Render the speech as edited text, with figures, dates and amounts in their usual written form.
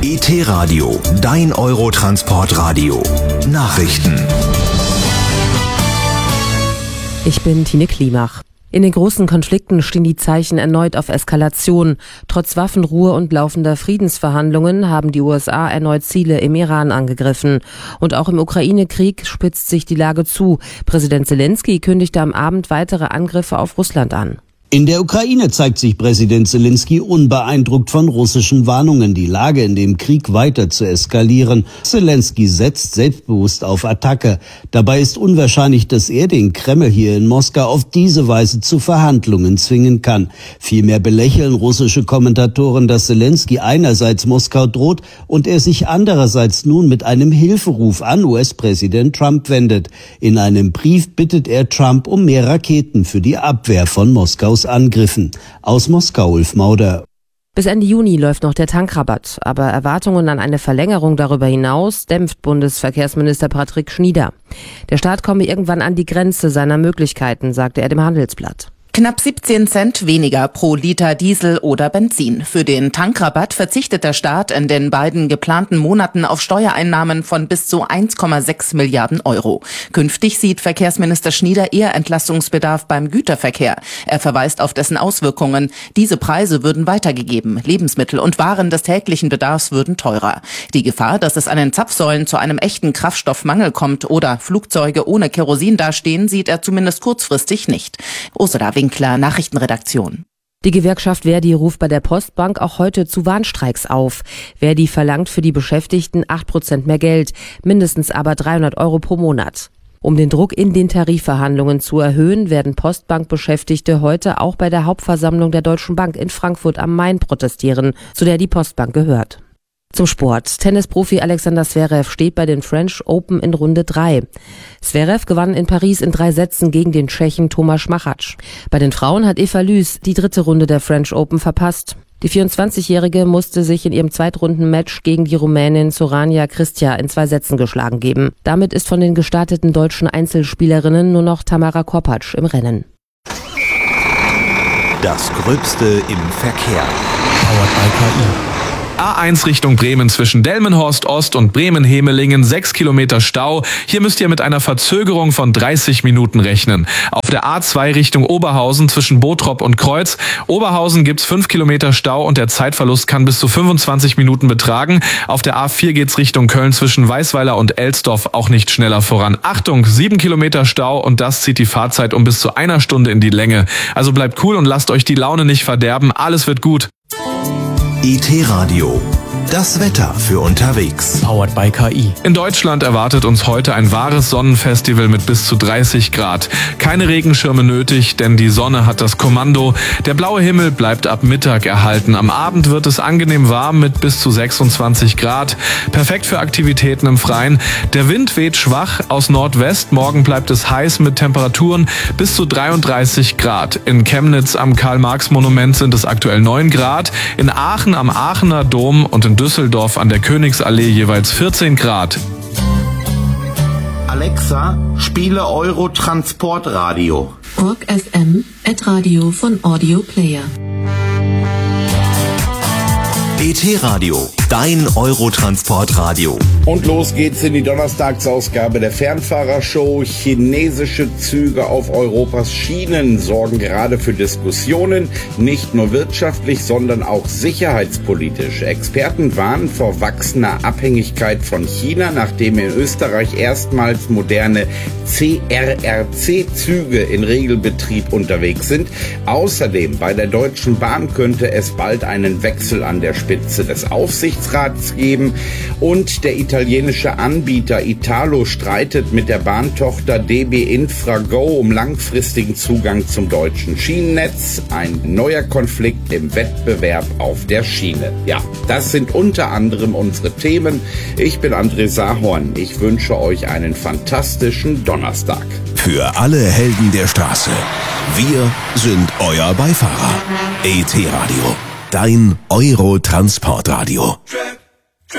ET-Radio, dein Eurotransportradio. Nachrichten. Ich bin Tine Klimach. In den großen Konflikten stehen die Zeichen erneut auf Eskalation. Trotz Waffenruhe und laufender Friedensverhandlungen haben die USA erneut Ziele im Iran angegriffen. Und auch im Ukraine-Krieg spitzt sich die Lage zu. Präsident Zelensky kündigte am Abend weitere Angriffe auf Russland an. In der Ukraine zeigt sich Präsident Zelensky unbeeindruckt von russischen Warnungen, die Lage in dem Krieg weiter zu eskalieren. Zelensky setzt selbstbewusst auf Attacke. Dabei ist unwahrscheinlich, dass er den Kreml hier in Moskau auf diese Weise zu Verhandlungen zwingen kann. Vielmehr belächeln russische Kommentatoren, dass Zelensky einerseits Moskau droht und er sich andererseits nun mit einem Hilferuf an US-Präsident Trump wendet. In einem Brief bittet er Trump um mehr Raketen für die Abwehr von Moskaus Angriffen. Aus Moskau, Ulf Mauder. Bis Ende Juni läuft noch der Tankrabatt, aber Erwartungen an eine Verlängerung darüber hinaus dämpft Bundesverkehrsminister Patrick Schnieder. Der Staat komme irgendwann an die Grenze seiner Möglichkeiten, sagte er dem Handelsblatt. Knapp 17 Cent weniger pro Liter Diesel oder Benzin. Für den Tankrabatt verzichtet der Staat in den beiden geplanten Monaten auf Steuereinnahmen von bis zu 1,6 Milliarden Euro. Künftig sieht Verkehrsminister Schnieder eher Entlastungsbedarf beim Güterverkehr. Er verweist auf dessen Auswirkungen. Diese Preise würden weitergegeben. Lebensmittel und Waren des täglichen Bedarfs würden teurer. Die Gefahr, dass es an den Zapfsäulen zu einem echten Kraftstoffmangel kommt oder Flugzeuge ohne Kerosin dastehen, sieht er zumindest kurzfristig nicht. Ursula Winkler, Nachrichtenredaktion. Die Gewerkschaft ver.di ruft bei der Postbank auch heute zu Warnstreiks auf. ver.di verlangt für die Beschäftigten 8% mehr Geld, mindestens aber 300 Euro pro Monat. Um den Druck in den Tarifverhandlungen zu erhöhen, werden Postbank-Beschäftigte heute auch bei der Hauptversammlung der Deutschen Bank in Frankfurt am Main protestieren, zu der die Postbank gehört. Zum Sport. Tennisprofi Alexander Zverev steht bei den French Open in Runde 3. Zverev gewann in Paris in 3 Sätzen gegen den Tschechen Tomáš Machač. Bei den Frauen hat Eva Lüß die 3. Runde der French Open verpasst. Die 24-Jährige musste sich in ihrem Zweitrunden-Match gegen die Rumänin Sorania Cristea in 2 Sätzen geschlagen geben. Damit ist von den gestarteten deutschen Einzelspielerinnen nur noch Tamara Korpatsch im Rennen. Das Gröbste im Verkehr. Powered by KI. A1 Richtung Bremen zwischen Delmenhorst Ost und Bremen-Hemelingen 6 Kilometer Stau. Hier müsst ihr mit einer Verzögerung von 30 Minuten rechnen. Auf der A2 Richtung Oberhausen zwischen Bottrop und Kreuz. Oberhausen gibt's 5 Kilometer Stau und der Zeitverlust kann bis zu 25 Minuten betragen. Auf der A4 geht's Richtung Köln zwischen Weißweiler und Elsdorf auch nicht schneller voran. Achtung, 7 Kilometer Stau und das zieht die Fahrzeit um bis zu 1 Stunde in die Länge. Also bleibt cool und lasst euch die Laune nicht verderben. Alles wird gut. ET-Radio, das Wetter für unterwegs. Powered by KI. In Deutschland erwartet uns heute ein wahres Sonnenfestival mit bis zu 30 Grad. Keine Regenschirme nötig, denn die Sonne hat das Kommando. Der blaue Himmel bleibt ab Mittag erhalten. Am Abend wird es angenehm warm mit bis zu 26 Grad. Perfekt für Aktivitäten im Freien. Der Wind weht schwach aus Nordwest. Morgen bleibt es heiß mit Temperaturen bis zu 33 Grad. In Chemnitz am Karl-Marx-Monument sind es aktuell 9 Grad. In Aachen am Aachener Dom und in Düsseldorf an der Königsallee jeweils 14 Grad. Alexa, spiele Eurotransportradio. Rock FM @Radio von Audio Player. ET-Radio, dein Eurotransportradio. Und los geht's in die Donnerstagsausgabe der Fernfahrershow. Chinesische Züge auf Europas Schienen sorgen gerade für Diskussionen, nicht nur wirtschaftlich, sondern auch sicherheitspolitisch. Experten warnen vor wachsender Abhängigkeit von China, nachdem in Österreich erstmals moderne CRRC-Züge in Regelbetrieb unterwegs sind. Außerdem bei der Deutschen Bahn könnte es bald einen Wechsel an der Spitze des Aufsichtsrats geben und der italienische Anbieter Italo streitet mit der Bahntochter DB Infrago um langfristigen Zugang zum deutschen Schienennetz. Ein neuer Konflikt im Wettbewerb auf der Schiene. Ja, das sind unter anderem unsere Themen. Ich bin André Sahorn. Ich wünsche euch einen fantastischen Donnerstag. Für alle Helden der Straße. Wir sind euer Beifahrer. ET-Radio. Dein Eurotransportradio.